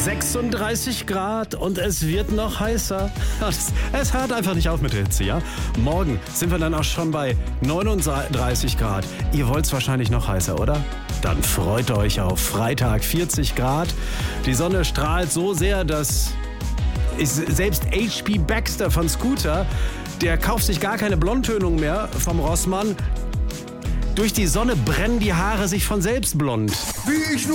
36 Grad und es wird noch heißer. Es hört einfach nicht auf mit der Hitze, ja? Morgen sind wir dann auch schon bei 39 Grad. Ihr wollt es wahrscheinlich noch heißer, oder? Dann freut euch auf Freitag 40 Grad. Die Sonne strahlt so sehr, dass selbst H.P. Baxter von Scooter, der kauft sich gar keine Blondtönung mehr vom Rossmann. Durch die Sonne brennen die Haare sich von selbst blond. Wie ich nur